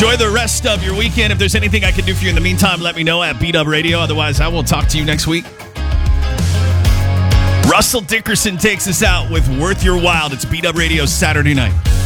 Enjoy the rest of your weekend. If there's anything I can do for you in the meantime, let me know at Beat Up Radio. Otherwise, I will talk to you next week. Russell Dickerson takes us out with Worth Your While. It's Beat Up Radio Saturday night.